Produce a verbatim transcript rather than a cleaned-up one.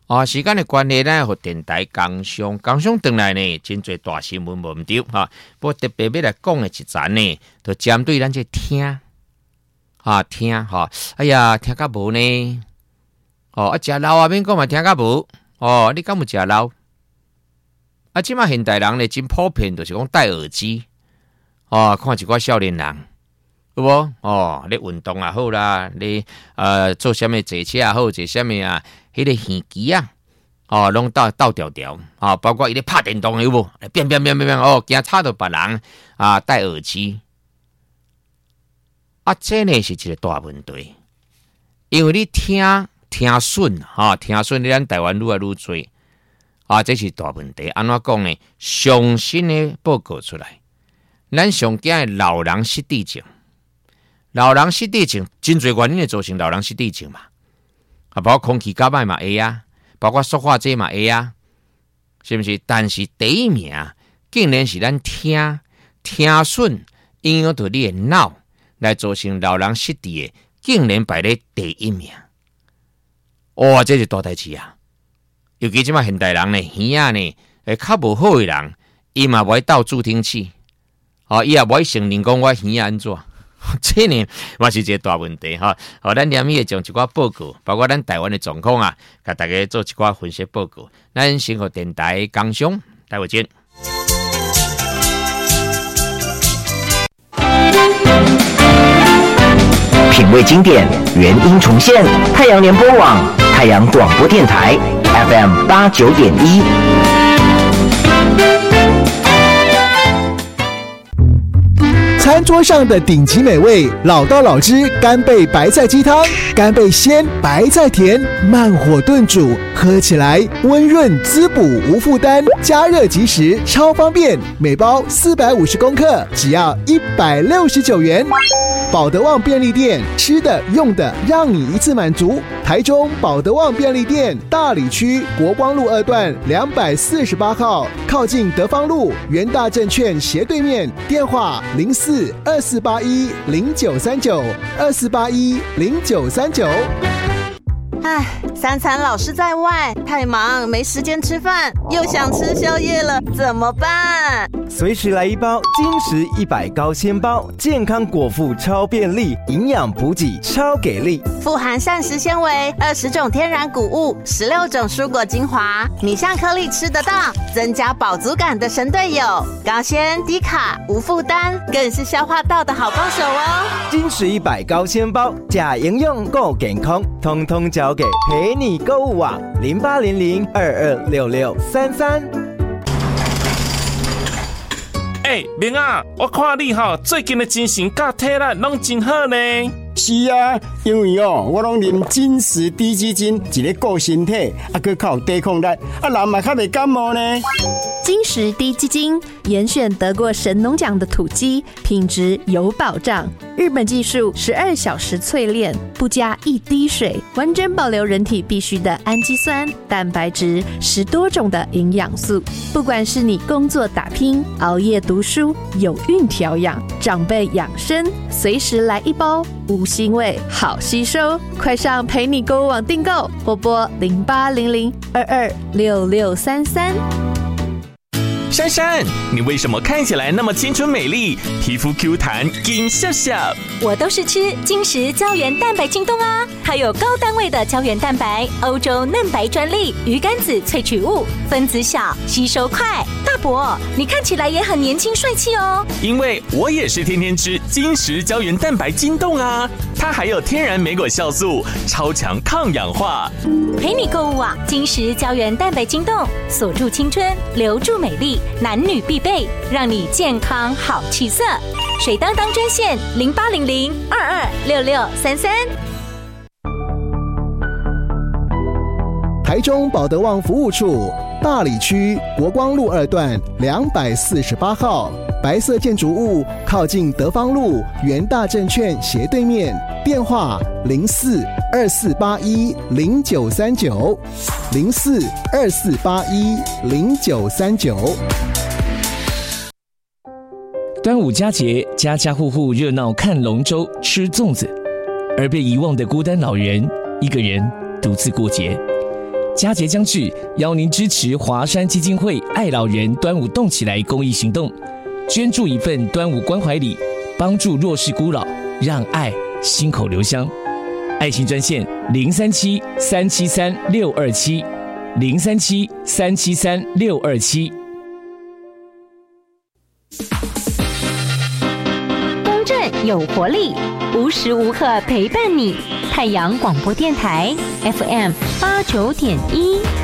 啊，时间的关系呢，和电台工商工商回来呢，真侪大新闻无毋对哈。不过特别要来讲的一站呢，就针对咱这听啊听哈。哎呀，听甲无呢？哦，啊，食老啊，免讲嘛，听甲无。哦，你敢有食老？啊，即马现代人呢，真普遍，就是讲戴耳机。哦，看一寡少年人，有无？哦，你运动也好啦，你呃做啥物坐车也好，坐啥物啊？迄个耳机啊，哦，拢倒倒调调啊，包括伊咧拍电动有无？变变变变变哦，惊吵到别人啊，戴耳机啊，这呢是一个大问题，因为你听听损哈，听损你咱台湾愈来愈多啊，这是大问题。安怎讲呢？上新的报告出来，咱上惊的老人失智症，老人失智症真侪原因会造成老人失智症嘛。啊，包括空气较歹嘛会啊，包括塑化剂嘛会啊，是不是？但是第一名竟然是咱听听损影响到你的脑，来造成老人失智的，竟然排咧第一名。哇，这是大代志啊！尤其即马现代人呢，耳仔呢，诶，较无好的人，伊嘛不爱斗助听器，哦，伊也不爱承认讲我耳仔安怎。这呢，嘛是一个大问题哈。好，咱连夜将一寡报告，包括咱台湾的状况啊，甲大家做一寡分析报告。咱先和电台工商，待会见。 品味经典，原音重现。太阳联播网，太阳广播电台 F M 八九点一。 餐桌上的顶级美味，老道老汁干贝白菜鸡汤，干贝鲜，白菜甜，慢火炖煮，喝起来温润滋补无负担，加热即食，超方便。每包四百五十公克，只要一百六十九元。保德旺便利店，吃的用的让你一次满足。台中保德旺便利店大里区国光路二段两百四十八号，靠近德芳路元大证券斜对面，电话零四二四八一零九三九二四八一零九三九。 唉，三餐老是在外，太忙没时间吃饭，又想吃宵夜了，怎么办？ 随时来一包金石一百高纤包，健康果腹超便利，营养补给超给力， 富含膳食纤维、二十种天然谷物、十六种蔬果精华，米香颗粒吃得到，增加饱足感的神队友，高纤低卡无负担，更是消化道的好帮手哦。 金石一百高纤包，假营养够健康，通通交给陪你购物网零八零零二二六六三三。 哎，明啊，我看你哈最近的精神甲体力拢真好呢。 是啊，因为哦，我拢啉金石低基金，一个顾身体，啊，佮较有抵抗力，啊，人嘛较袂感冒呢。 金石低基金严选得过神农奖的土鸡，品质有保障。日本技术十二小时淬炼，不加一滴水，完整保留人体必需的氨基酸、蛋白质，十多种的营养素。不管是你工作打拼、熬夜读书、有孕调养、长辈养生，随时来一包，无腥味，好吸收。快上陪你购物网订购，或拨零八零零二二六六三三。 珊珊，你为什么看起来那么青春美丽，皮肤 Q 弹，紧笑笑？ 我都是吃金石胶原蛋白晶冻啊，它有高单位的胶原蛋白，欧洲嫩白专利，鱼肝子萃取物，分子小，吸收快。大伯，你看起来也很年轻帅气哦。 因为我也是天天吃金石胶原蛋白晶冻啊，它还有天然莓果酵素，超强抗氧化。 陪你购物网，金石胶原蛋白晶冻，锁住青春，留住美丽。男女必备，让你健康好气色。水当当专线零八零零二二六六三三。 台中保德旺服务处大里区国光路二段两百四十八号，白色建筑物靠近德芳路元大证券斜对面，电话零四二四八一零九三九零四二四八一零九三九。 端午佳节，家家户户热闹看龙舟、吃粽子，而被遗忘的孤单老人，一个人独自过节。 佳节将至，邀您支持华山基金会爱老人端午动起来公益行动，捐助一份端午关怀礼，帮助弱势孤老，让爱心口留香。爱心专线零三七三七三六二七零三七三七三六二七。 公正有活力，无时无刻陪伴你。太阳广播电台 F M 八九点一。